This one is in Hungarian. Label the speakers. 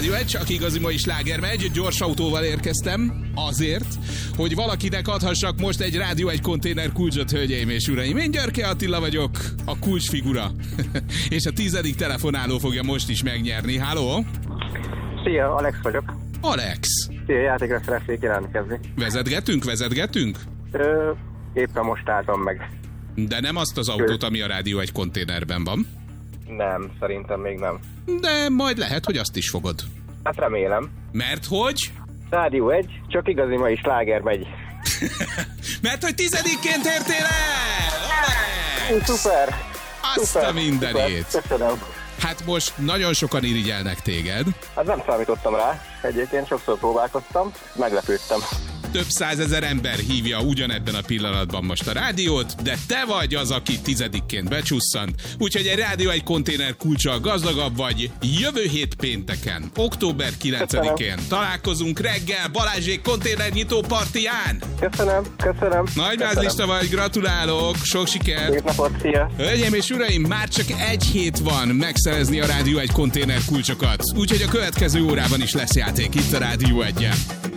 Speaker 1: Rádió 1, csak igazi mai sláger megy. Gyors autóval érkeztem azért, hogy valakinek adhassak most egy Rádió 1 konténer kulcsot, hölgyeim és uraim. Én Györke Attila vagyok, a kulcsfigura. És a 10. telefonáló fogja most is megnyerni. Halló?
Speaker 2: Szia, Alex vagyok.
Speaker 1: Alex.
Speaker 2: Szia, játékra szeretnék jelentkezni.
Speaker 1: Vezetgetünk?
Speaker 2: Éppen most álltam meg.
Speaker 1: De nem azt az autót, ami a Rádió 1 konténerben van.
Speaker 2: Nem, szerintem még nem.
Speaker 1: De majd lehet, hogy azt is fogod.
Speaker 2: Hát remélem.
Speaker 1: Mert hogy?
Speaker 2: Rádió 1, csak igazi mai sláger megy.
Speaker 1: Mert hogy 10-ként értél el!
Speaker 2: Szuper!
Speaker 1: Azt a mindenét!
Speaker 2: Szuper. Köszönöm.
Speaker 1: Hát most nagyon sokan irigyelnek téged.
Speaker 2: Hát nem számítottam rá. Egyébként sokszor próbálkoztam, meglepődtem.
Speaker 1: Több százezer ember hívja ugyanebben a pillanatban most a rádiót, de te vagy az, aki 10-ként becsusszant. Úgyhogy egy Rádió 1 konténer kulccsal gazdagabb vagy. Jövő hét pénteken, október 9-én találkozunk reggel Balázsék konténernyitó partiján.
Speaker 2: Köszönöm.
Speaker 1: Nagy mázlista vagy, gratulálok, sok sikert.
Speaker 2: Szép napot, szia.
Speaker 1: Hölgyeim és uraim, már csak egy hét van megszerezni a Rádió 1 konténer kulcsokat. Úgyhogy a következő órában is lesz játék itt a Rádió 1-en.